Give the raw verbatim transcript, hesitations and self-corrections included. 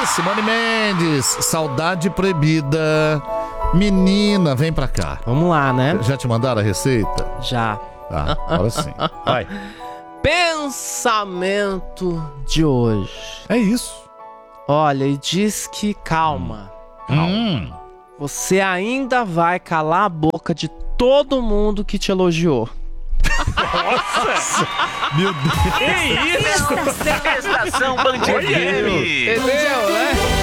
Simone Mendes, Saudade Proibida. Menina, vem pra cá. Vamos lá, né? Já te mandaram a receita? Já. Ah, agora sim. Vai. Pensamento de hoje. É isso. Olha, e diz que calma. Calma. Hum. Você ainda vai calar a boca de todo mundo que te elogiou. Nossa! Meu Deus! Que isso? Estação Band F M. Entendeu, né?